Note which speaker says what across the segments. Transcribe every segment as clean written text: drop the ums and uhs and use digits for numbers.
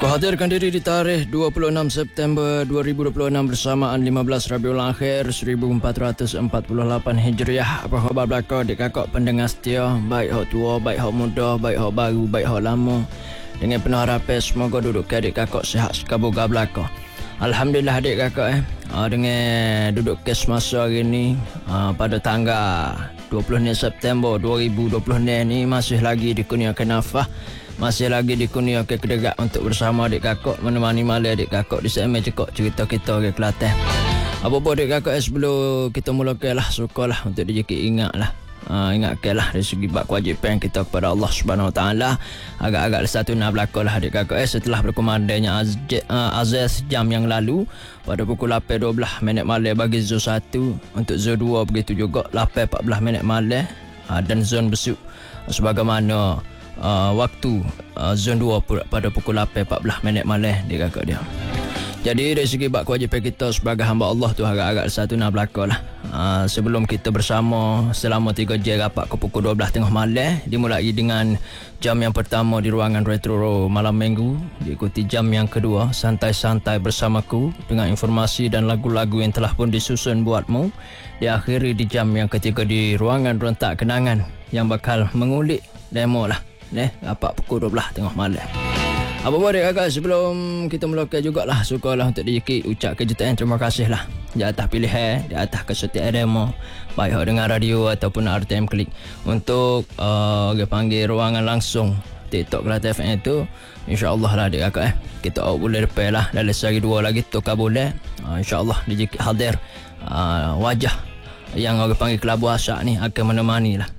Speaker 1: Kuhadirkan diri di tarikh 26 September 2026 bersamaan 15 Rabiul Akhir 1448 Hijriah. Apa khabar belaka dik kakak pendengar setia, baik hak tua, baik hak muda, baik hak baru, baik hak lama. Dengan penuh harapan semoga duduk adik kakak sihat sekaboga belaka. Alhamdulillah adik kakak dengan duduk kes masa hari ni pada tanggal 20 September 2020 ni masih lagi dikurniakan nafas, masih lagi dikurniakan kedegat untuk bersama adik kakak menemani malam adik kakak di segmen cekok cerita kita ke Kelantan. Apa-apa adik kakak sebelum kita mulakan lah, sukalah untuk dijekit ingatlah. Ingatkanlah dari segi bab kewajipan kita kepada Allah Subhanahu Wa Taala. Agak-agak satu nak berlakulah adik kakak setelah berkumandanya azan sejam yang lalu pada pukul 8.12 minit malam bagi zon 1, untuk zon 2 begitu juga 8.14 minit malam, dan zon besuk sebagaimana waktu zon 2 pada pukul 8.14 minit malam adik kakak dia. Jadi dari segi bab kewajipan kita sebagai hamba Allah tu agak-agak satu nak berlakulah. Sebelum kita bersama selama 3 jam rapat ke pukul 12 tengah malam, dimulai dengan jam yang pertama di ruangan Retro malam minggu, diikuti jam yang kedua santai-santai bersamaku dengan informasi dan lagu-lagu yang telah pun disusun buatmu, diakhiri di jam yang ketiga di ruangan rentak kenangan yang bakal mengulik demo lah rapat pukul 12 tengah malam. Apa-apa adik kakak sebelum kita mulakan jugalah, sukalah untuk dijekit ucap kejutaan terima kasih lah di atas pilihan, di atas kesetiaan demo, baik dengan radio ataupun RTM Klik untuk dia panggil ruangan langsung TikTok Kelantan FM itu. InsyaAllah lah adik kakak kita boleh depan lah dalam sehari dua lagi tukar boleh, InsyaAllah dijekit hadir wajah yang orang panggil kelabu asak ni akan menemani lah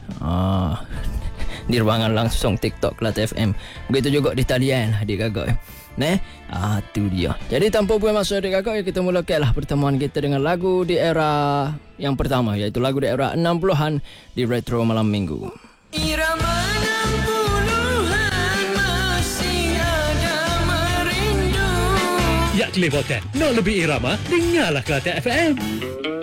Speaker 1: di ruangan langsung TikTok Kelantan FM. Begitu juga di talian adik kakak tu dia. Jadi tanpa buang masa adik kakak, kita mulakanlah pertemuan kita dengan lagu di era yang pertama, iaitu lagu di era 60-an di Retro Malam Minggu.
Speaker 2: Irama 60-an masih ada merindu.
Speaker 3: Ya Kelantan, nak lebih irama, dengarlah Kelantan FM.